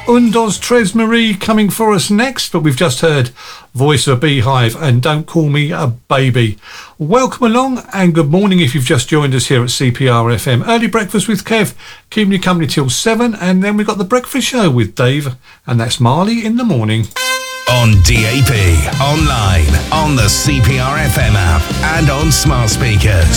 Undos Tres Marie coming for us next, but we've just heard Voice of a Beehive and Don't Call Me a Baby. Welcome along and good morning if you've just joined us here at CPR FM. Early breakfast with Kev, keeping you company till 7, and then we've got the breakfast show with Dave, and that's Marley in the morning. On DAB, online, on the CPR FM app, and on smart speakers.